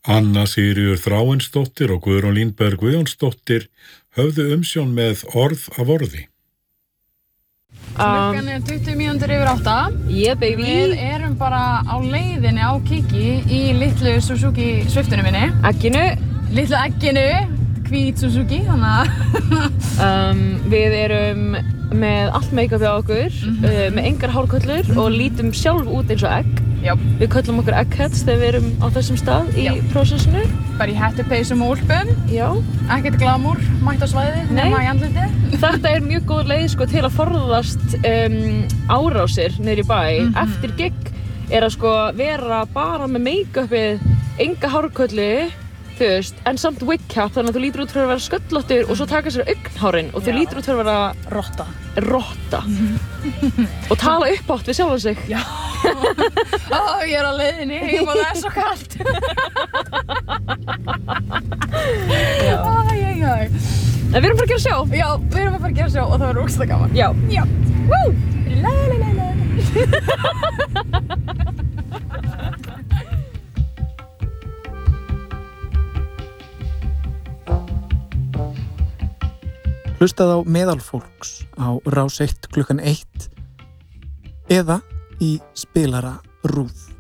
Anna Sigríður Þráinsdóttir og Guðrún Línberg Guðjónsdóttir höfðu umsjón með Orð af orði. Klukkan 20 mínútur yfir 8. Yeah, baby. Við erum bara á leiðinni á Kiki í litlu Suzuki Swiftunum minni. Egginu. Litlu egginu, hvít Suzuki, þannig að... Við erum með allt make-up á okkur, með engar hárköllur og lítum sjálf út eins og egg. Já. Við köllum okkur eggheads þegar við erum á þessum stað í prósessinu. Bara í hettupeysum og úlpum. Já. Ekkert glamúr, mætt á svæði, nema í andliti. Þetta er mjög góð leið sko til að forðast árásir niður í bæ. Eftir gig er að sko vera bara með make-upið, enga hárköllu, þú veist, en samt wig cap, þannig að þú lítur út fyrir að vera sköllóttur og svo taka sér augnhárin og þú lítur út fyrir að vera rotta. Og tala uppátt við sjálfan sig. Já. Ég er á leiðinni heim og það er svo kalt. En við erum bara að gera sjó. Já, við erum bara að gera sjó og það verður ógeðslega gaman. Já. Já. Woo! Hlustað á Meðalfólks á Rás 1 klukkan 1 eða í spilara RÚV.